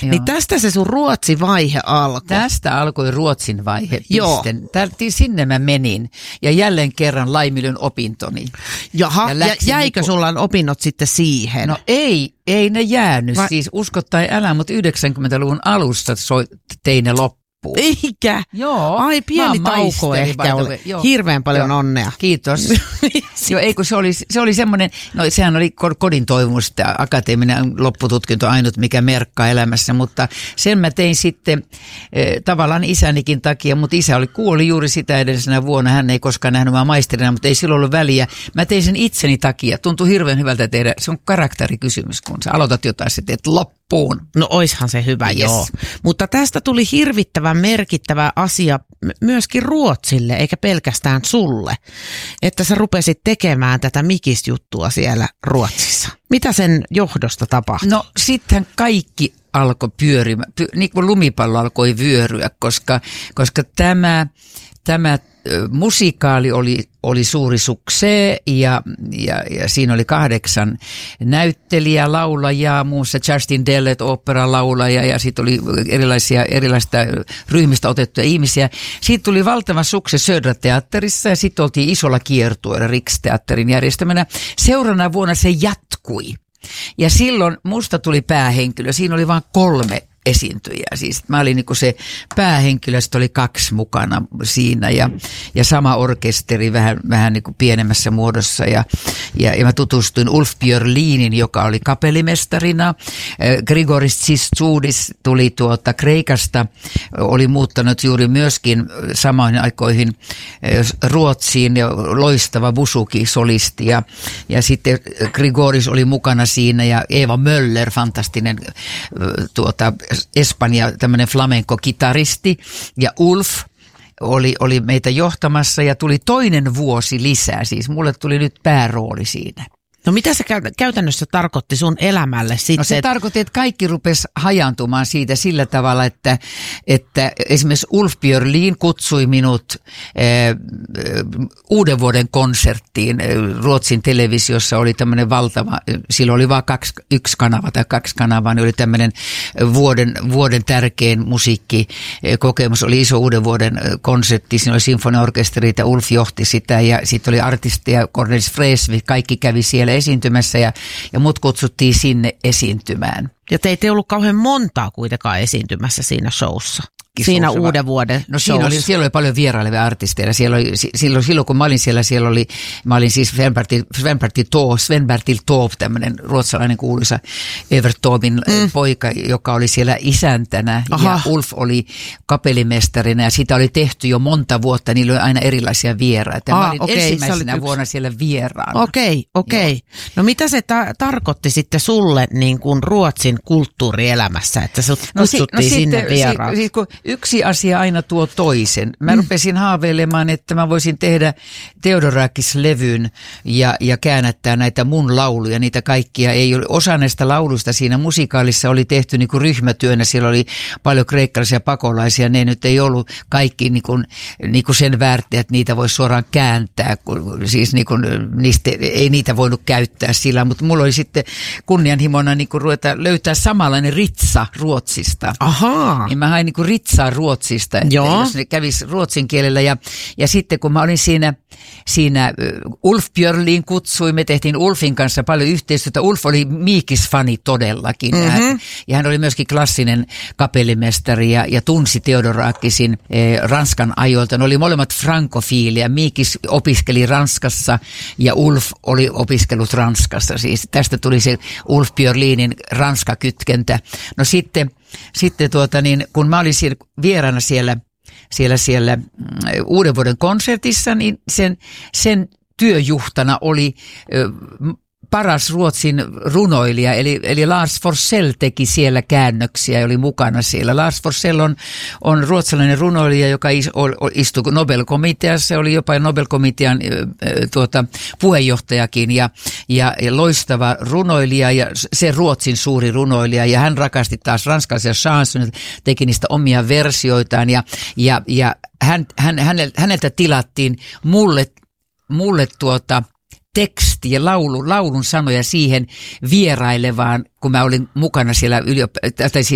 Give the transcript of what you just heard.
Niin tästä se sun Ruotsi-vaihe alkoi. Tästä alkoi Ruotsin vaihe. Joo. Sinne mä menin ja jälleen kerran laiminlyin opintoni. Jaha, ja jäikö sulla opinnot sitten siihen? No ei ne jäänyt. Siis usko tai älä, mutta 90-luvun alussa tein ne loppuun. Eikä? Joo. Ai, pieni tauko ehkä oli. Hirveän paljon onnea. Kiitos. Joo, kun se oli semmoinen, no sehän oli kodin toivomus, akateeminen loppututkinto ainut, mikä merkkaa elämässä, mutta sen mä tein sitten tavallaan isänikin takia, mutta isä kuoli juuri sitä edellisenä vuonna, hän ei koskaan nähnyt vaan maisterina, mutta ei silloin ollut väliä. Mä tein sen itseni takia, tuntui hirveän hyvältä tehdä, se on karakterikysymys, kun sä aloitat jotain, sä teet loppuun. No oishan se hyvä, yes. Joo. Mutta tästä tuli hirvittävän merkittävä asia myöskin Ruotsille, eikä pelkästään sulle, että sä rupesit tekemään tätä mikisjuttua siellä Ruotsissa. Mitä sen johdosta tapahtui? No sittenhän kaikki alkoi pyörimään, niin kuin lumipallo alkoi vyöryä, koska tämä musikaali oli suuri suksee ja siinä oli 8 näyttelijää, laulajaa, muussa Justin Dellet, oopperalaulaja ja sitten oli erilaisista ryhmistä otettuja ihmisiä. Siitä tuli valtava sukse Södra-teatterissa ja sitten oltiin isolla kiertueella Riksteatterin järjestämänä. Seuraavana vuonna se jatkui ja silloin musta tuli päähenkilö. Siinä oli vain 3 esiintyjää. Siis mä olin niinku se päähenkilö, sitten oli 2 mukana siinä ja sama orkesteri vähän niinku pienemmässä muodossa ja mä tutustuin Ulf Björlinin, joka oli kapellimestarina. Grigoris Tsistsudis tuli Kreikasta, oli muuttanut juuri myöskin samoihin aikoihin Ruotsiin ja loistava busuki-solisti ja sitten Grigoris oli mukana siinä ja Eva Möller, fantastinen Espanja, tämmöinen flamenco-kitaristi ja Ulf oli meitä johtamassa ja tuli toinen vuosi lisää, siis mulle tuli nyt päärooli siinä. No mitä se käytännössä tarkoitti sun elämälle sitten? No se tarkoitti, että kaikki rupesi hajantumaan siitä sillä tavalla, että esimerkiksi Ulf Björlin kutsui minut uuden vuoden konserttiin. Ruotsin televisiossa oli tämmöinen valtava, silloin oli vain 1 kanava tai 2 kanavaa, niin oli tämmöinen vuoden tärkein musiikkikokemus. Oli iso uuden vuoden konsertti, siinä oli sinfoniaorkesteri ja Ulf johti sitä ja sitten oli artisteja, Cornelis Vreeswijk, kaikki kävi siellä esiintymässä ja mut kutsuttiin sinne esiintymään. Ja teitä ei ollut kauhean montaa kuitenkaan esiintymässä siinä showssa. Siinä uuden vuoden siellä oli paljon vierailevia artisteja. Silloin kun mä olin siellä, mä olin siis Sven-Bertil Taube, tämmöinen ruotsalainen kuuluisa Evert Taubin poika, joka oli siellä isäntänä. Aha. Ja Ulf oli kapellimestarina ja sitä oli tehty jo monta vuotta. Niillä oli aina erilaisia vieraita. Mä olin ensimmäisenä vuonna siellä vieraana. Okei. No mitä se tarkoitti sitten sulle niin kuin Ruotsin kulttuurielämässä, että sut kutsuttiin sinne vieraaksi? Yksi asia aina tuo toisen. Mä rupesin haaveilemaan, että mä voisin tehdä Theodorakis-levyn ja käännättää näitä mun lauluja. Niitä kaikkia ei ole. Osa näistä lauluista siinä musikaalissa oli tehty niin kuin ryhmätyönä. Siellä oli paljon kreikkalaisia pakolaisia. Ne nyt ei ollut kaikki niin kuin sen väärtiä, että niitä voisi suoraan kääntää. Siis niin kuin, ei niitä voinut käyttää sillä, mutta mulla oli sitten kunnianhimona niin kuin löytää samanlainen ritsa Ruotsista. Ahaa. Niin mä hain niin kuin ritsaa Ruotsista, että jos ne kävisi ruotsin kielellä ja sitten kun mä olin siinä Ulf Björlin kutsui, me tehtiin Ulfin kanssa paljon yhteistyötä. Ulf oli Mikis-fani todellakin ja hän oli myöskin klassinen kapellimestari ja tunsi Theodorakisin Ranskan ajoilta. Ne oli molemmat frankofiilia. Mikis opiskeli Ranskassa ja Ulf oli opiskellut Ranskassa. Siis tästä tuli se Ulf Björlinin Ranska-kytkentä. No sitten kun mä olin vieraana siellä uuden vuoden konsertissa, niin sen työjuhtana oli paras Ruotsin runoilija, eli Lars Forssell teki siellä käännöksiä ja oli mukana siellä. Lars Forssell on ruotsalainen runoilija, joka istui Nobel-komiteassa, oli jopa Nobel-komitean puheenjohtajakin ja loistava runoilija ja se Ruotsin suuri runoilija ja hän rakasti taas ranskalaisia chansoneja, teki niistä omia versioitaan ja häneltä tilattiin mulle teksti ja laulun sanoja siihen vierailevaan, kun mä olin mukana siellä